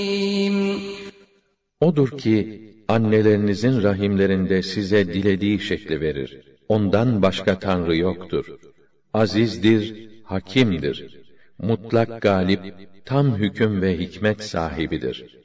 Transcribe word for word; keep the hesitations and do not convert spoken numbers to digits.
O'dur ki, annelerinizin rahimlerinde size dilediği şekli verir. Ondan başka Tanrı yoktur. Azizdir, hakimdir. Mutlak galip, tam hüküm ve hikmet sahibidir.